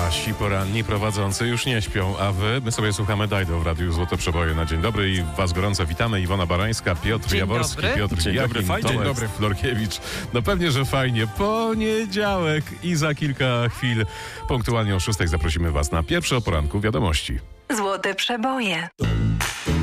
Nasi poranni prowadzący już nie śpią, a my sobie słuchamy Dajdo w Radiu Złote Przeboje na dzień dobry i was gorąco witamy. Iwona Barańska, Piotr Dzień Jaworski, dobry. Piotr Dzień Jakim, dobry, fajnie. Tomek Dzień dobry. Florkiewicz. No pewnie, że fajnie. Poniedziałek i za kilka chwil punktualnie o 6 zaprosimy was na pierwsze o poranku wiadomości. Złote Przeboje.